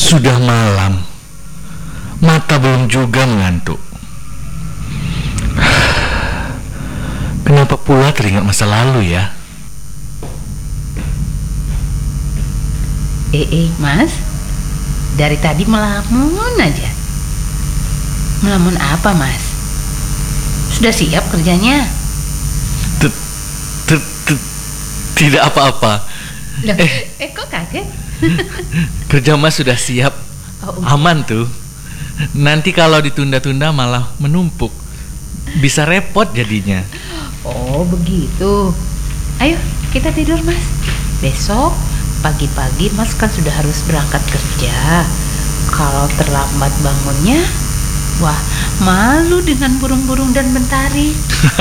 Sudah malam, mata belum juga mengantuk. Kenapa pula teringat masa lalu ya? Mas, dari tadi melamun aja. Melamun apa, Mas? Sudah siap kerjanya? Tidak apa-apa. Loh, kok kaget? Kerja Mas sudah siap. Aman tuh. Nanti kalau ditunda-tunda malah menumpuk. Bisa repot jadinya. Oh, begitu. Ayo, kita tidur, Mas. Besok pagi-pagi Mas kan sudah harus berangkat kerja. Kalau terlambat bangunnya, wah, malu dengan burung-burung dan mentari.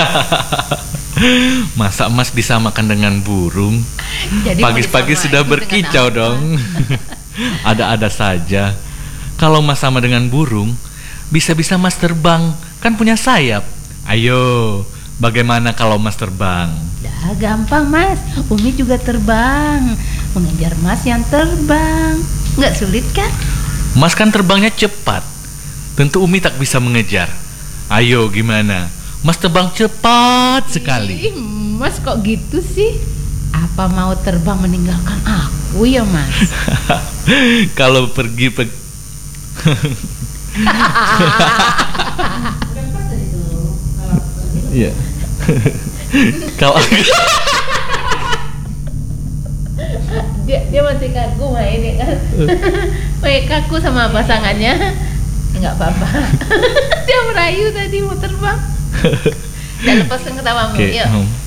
Masa Mas disamakan dengan burung? Pagi-pagi sudah berkicau dong. Ada-ada saja. Kalau Mas sama dengan burung, bisa-bisa Mas terbang. Kan punya sayap. Ayo, bagaimana kalau Mas terbang? Dah gampang, Mas. Umi juga terbang. Mengejar Mas yang terbang. Nggak sulit kan? Mas kan terbangnya cepat. Tentu Umi tak bisa mengejar. Ayo, gimana? Mas terbang cepat sekali. Mas kok gitu sih? Apa mau terbang meninggalkan aku ya, Mas? Kalau pergi Iya. Kalau dia masih kaku main kan. Main kaku sama pasangannya. Enggak apa-apa. Dia merayu tadi mau terbang. Dan lepaskan ketawamu, yuk.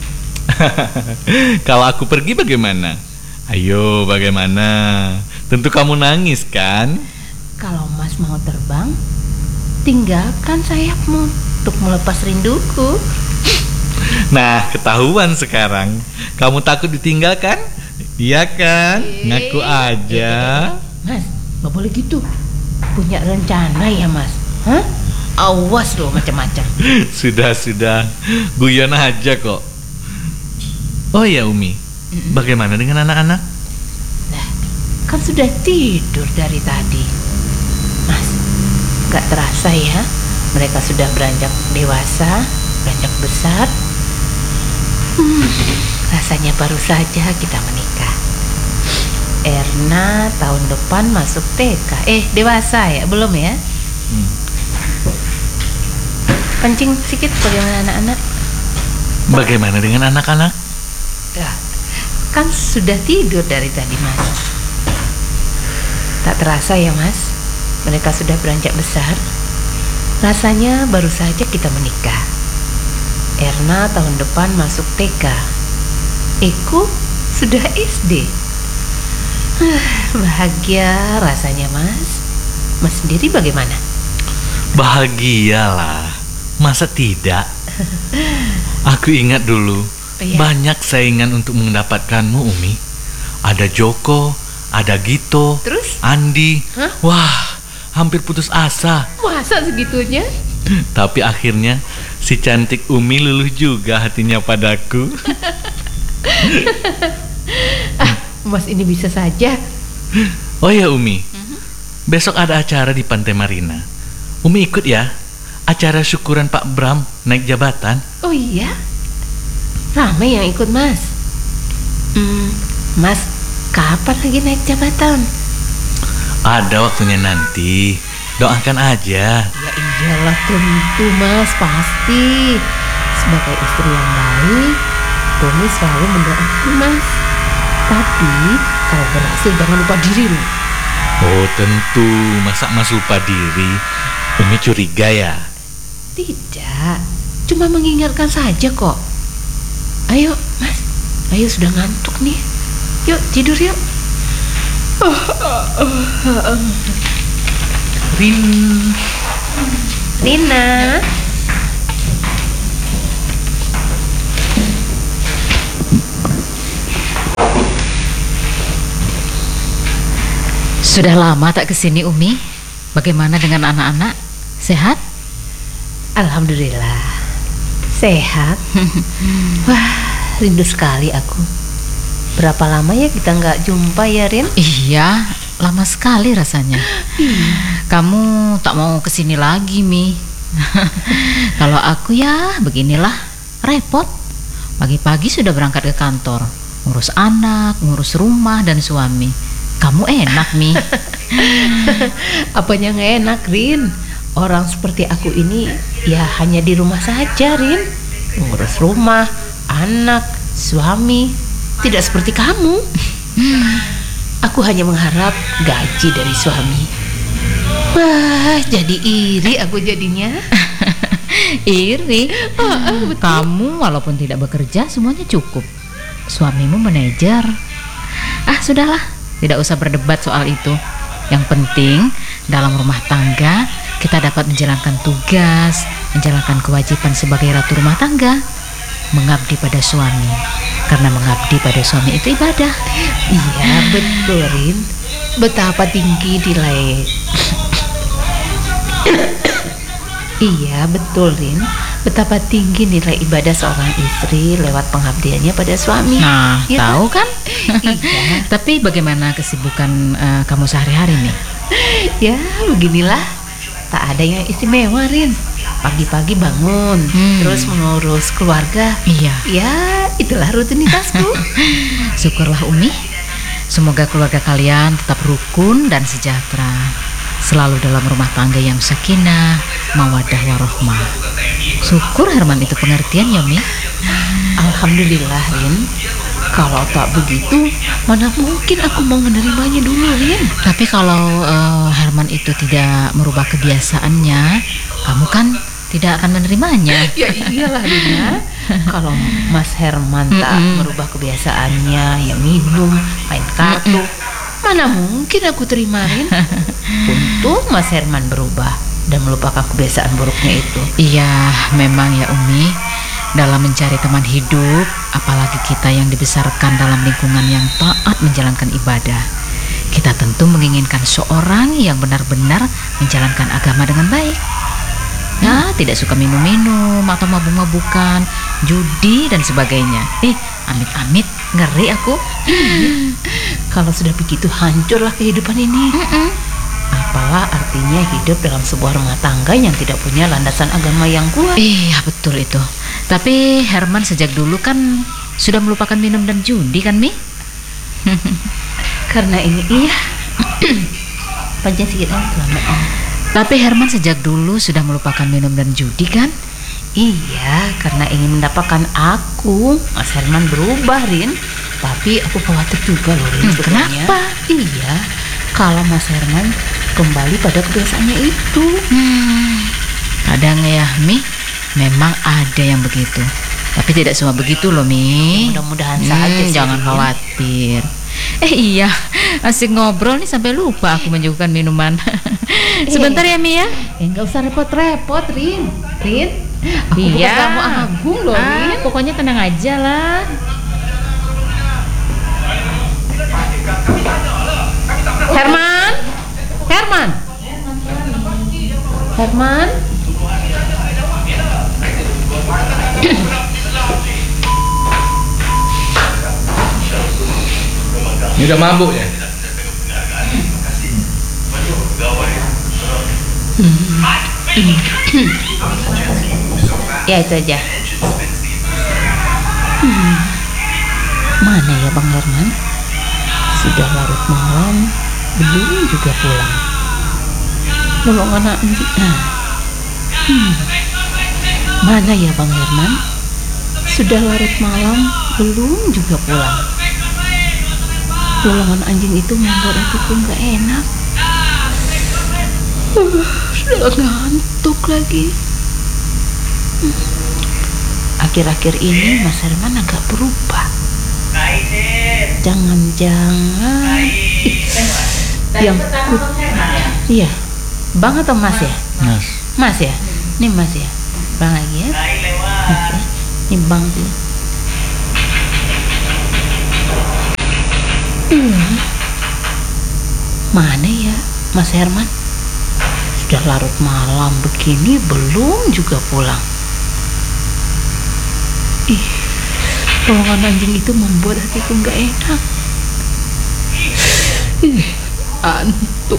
Kalau aku pergi bagaimana? Ayo, bagaimana? Tentu kamu nangis kan? Kalau Mas mau terbang, tinggalkan sayapmu untuk melepas rinduku. Nah, ketahuan sekarang. Kamu takut ditinggalkan? Iya kan? Ngaku aja. Mas, gak boleh gitu. Punya rencana ya, Mas? Hah? Awas loh macam-macam. Sudah. Guyon aja kok. Oh ya Umi, bagaimana dengan anak-anak? Nah, kan sudah tidur dari tadi. Mas, gak terasa ya, mereka sudah beranjak dewasa, beranjak besar. Rasanya baru saja kita menikah. Erna tahun depan masuk TK. Dewasa ya, belum ya? Kencing sedikit, bagaimana anak-anak? Bagaimana dengan anak-anak? Ya, kan sudah tidur dari tadi, Mas. Tak terasa ya, Mas, mereka sudah beranjak besar. Rasanya baru saja kita menikah. Erna tahun depan masuk TK. Eko sudah SD. Bahagia rasanya, Mas. Mas sendiri bagaimana? Bahagialah. Masa tidak? Aku ingat dulu, banyak saingan untuk mendapatkanmu, Umi. Ada Joko, ada Gito, terus? Andi. Wah, hampir putus asa. Masa segitunya? Tapi akhirnya si cantik Umi luluh juga hatinya padaku. Mas ini bisa saja. Oh ya Umi, besok ada acara di Pantai Marina. Umi ikut ya? Acara syukuran Pak Bram naik jabatan. Oh iya? Ramai yang ikut, Mas. Mas, kapan lagi naik jabatan? Ada waktunya nanti. Doakan aja. Ya iyalah, tentu Mas, pasti. Sebagai istri yang baik, Tommy selalu mendoakan Mas. Tapi kalau berhasil jangan lupa diri loh. Oh tentu, masa Mas lupa diri? Umi curiga ya? Tidak, cuma mengingatkan saja kok. Ayo Mas, ayo sudah ngantuk nih. Yuk tidur yuk. Rina. Sudah lama tak kesini, Umi. Bagaimana dengan anak-anak? Sehat? Alhamdulillah, sehat. Wah, rindu sekali aku. Berapa lama ya kita nggak jumpa ya, Rin? Iya, lama sekali rasanya. Kamu tak mau kesini lagi, Mi. Kalau aku ya beginilah, repot. Pagi-pagi sudah berangkat ke kantor, ngurus anak, ngurus rumah dan suami. Kamu enak, Mi. Apanya nggak enak, Rin? Orang seperti aku ini ya hanya di rumah saja, Rin. Ngurus rumah, anak, suami. Tidak seperti kamu. Aku hanya mengharap gaji dari suami. Wah, jadi iri aku jadinya. Iri? Betul. Kamu walaupun tidak bekerja semuanya cukup. Suamimu manajer. Sudahlah, tidak usah berdebat soal itu. Yang penting dalam rumah tangga kita dapat menjalankan tugas, menjalankan kewajiban sebagai ratu rumah tangga, mengabdi pada suami. Karena mengabdi pada suami itu ibadah. Iya, betul, Rin. Betapa tinggi nilai. Iya, betul, Rin. Betapa tinggi nilai ibadah seorang istri lewat pengabdiannya pada suami. Nah, Ya tahu kan? Iya. Tapi bagaimana kesibukan kamu sehari-hari nih? Ya, beginilah. Tak ada yang istimewa, Rin. Pagi-pagi bangun, terus mengurus keluarga. Iya. Ya, itulah rutinitasku. Syukurlah Umi. Semoga keluarga kalian tetap rukun dan sejahtera, selalu dalam rumah tangga yang sakinah, mawaddah warohmah. Syukur Herman itu pengertian ya, Mi. Alhamdulillah, Rin. Kalau tak begitu, mana mungkin aku mau menerimanya dulu, Rin. Tapi kalau Herman itu tidak merubah kebiasaannya, kamu kan tidak akan menerimanya. Ya iyalah, Rina. Kalau Mas Herman tak merubah kebiasaannya, ya minum, main kartu, mana mungkin aku terima, Rin. Untung Mas Herman berubah dan melupakan kebiasaan buruknya itu. Iya, memang ya Umi. Dalam mencari teman hidup, apalagi kita yang dibesarkan dalam lingkungan yang taat menjalankan ibadah, kita tentu menginginkan seorang yang benar-benar menjalankan agama dengan baik. Ya, tidak suka minum-minum atau mabuk-mabukan, judi dan sebagainya. Amit-amit, ngeri aku. Kalau sudah begitu hancurlah kehidupan ini. Apalah artinya hidup dalam sebuah rumah tangga yang tidak punya landasan agama yang kuat. Iya, betul itu. Tapi Herman sejak dulu kan sudah melupakan minum dan judi kan, Mi? Karena ini iya. Panjang sedikit lama. Tapi Herman sejak dulu sudah melupakan minum dan judi kan? Iya, karena ingin mendapatkan aku, Mas Herman berubah, Rin. Tapi aku khawatir juga loh, Rin. Sebetulnya. Kenapa? Iya, kalau Mas Herman kembali pada kebiasaannya itu. Kadang ya, Mi, memang ada yang begitu. Tapi tidak semua begitu loh, Mi. Mudah-mudahan saja sih, Jangan Rin. khawatir. Iya, asik ngobrol nih sampai lupa aku menyuguhkan minuman. Sebentar ya, Mi ya. Enggak usah repot-repot, Rin. Rin, aku bukan Iya. tamu agung loh, Rin. Pokoknya tenang aja lah. Herman? Herman? Herman? Ini udah mabuk ya? Ya itu aja. Mana ya Bang Herman? Sudah larut malam, belum juga pulang. Belum anak Mana ya Bang Herman? Sudah larut malam, belum juga pulang. Lolongan anjing itu membuat hatiku nggak enak. Sudah ngantuk lagi. Akhir-akhir ini Mas Herman agak berubah. Jangan-jangan yang iya, Bang atau Mas ya? Mas. Mas ya? Ini Mas ya? Bang lagi ya? Mas ya? Ini Bang tuh. Mana ya Mas Herman? Sudah larut malam begini belum juga pulang. Lolongan anjing itu membuat hatiku nggak enak. Ngantuk.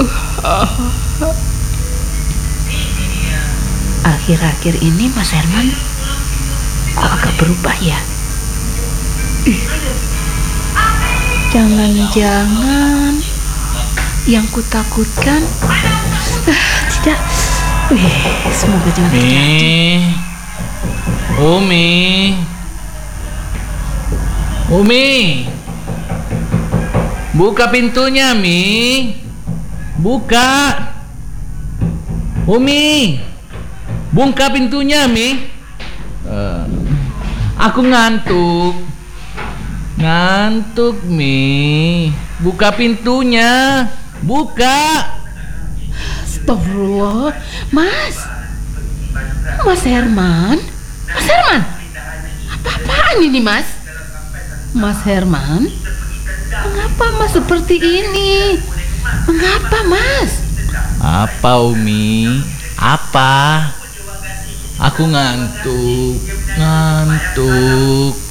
Akhir-akhir ini Mas Herman kok agak berubah ya? Jangan-jangan yang kutakutkan tidak. Semoga jangan terjadi. Umi, buka pintunya, Mi. Buka. Umi, buka pintunya, Mi. Aku ngantuk. Ngantuk, Mi. Buka pintunya. Buka. Astagfirullah, Mas Herman, apa-apaan ini, Mas? Mas Herman, mengapa Mas seperti ini? Mengapa, Mas? Apa, Umi? Apa? Aku ngantuk.